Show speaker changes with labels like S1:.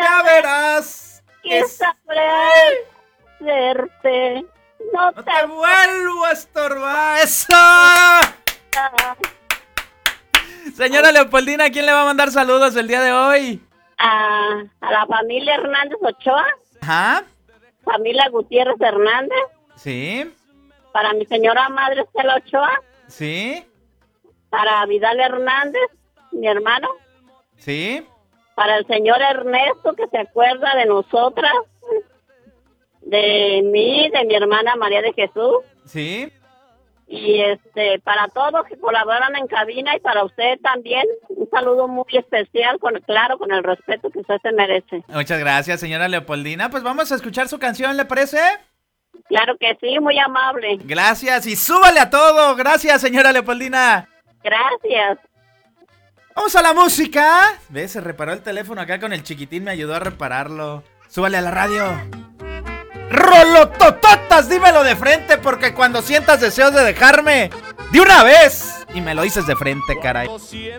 S1: Ya verás
S2: que sabré hacerte. No
S1: no
S2: te
S1: te vuelvo a estorbar. ¡Eso!
S2: vuelvas
S1: Señora Leopoldina, ¿a quién le va a mandar saludos el día de hoy?
S2: a la familia Hernández Ochoa,
S1: Ajá.
S2: familia Gutiérrez Hernández,
S1: Sí.
S2: para mi señora madre Estela Ochoa,
S1: Sí.
S2: para Vidal Hernández, mi hermano,
S1: Sí.
S2: para el señor Ernesto, que se acuerda de nosotras, de mí, de mi hermana María de Jesús,
S1: Sí.
S2: y para todos que colaboran en cabina, y para usted también, un saludo muy especial, con el respeto que usted se merece.
S1: Muchas gracias, señora Leopoldina. Pues vamos a escuchar su canción, ¿le parece?
S2: Claro que sí, muy amable.
S1: Gracias y súbale a todo. Gracias, señora Leopoldina.
S2: Gracias.
S1: Vamos a la música. Ve, se reparó el teléfono acá con el chiquitín, me ayudó a repararlo. Súbale a la radio. Rolotototas, dímelo de frente, porque cuando sientas deseos de dejarme, de una vez. Y me lo dices de frente, caray.